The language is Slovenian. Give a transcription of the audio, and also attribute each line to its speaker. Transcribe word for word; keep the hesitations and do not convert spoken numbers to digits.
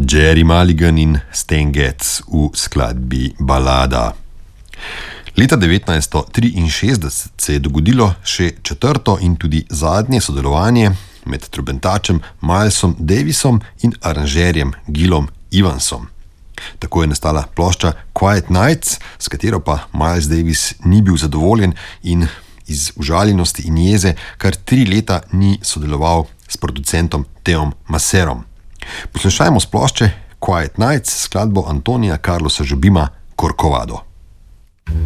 Speaker 1: Jerry Mulligan in Stan Getz v skladbi Balada. Leta devetnajststo triinšestdeset se je dogodilo še četrto in tudi zadnje sodelovanje med trobentačem Milesom Davisom in aranžerjem Gilom Evansom. Tako je nastala plošča Quiet Nights, s katero pa Miles Davis ni bil zadovoljen in iz užaljenosti in jeze kar tri leta ni sodeloval s producentom Teom Maserom. Poslušajmo s plošče Quiet Nights skladbo Antonija Carlosa Jobima Corcovado.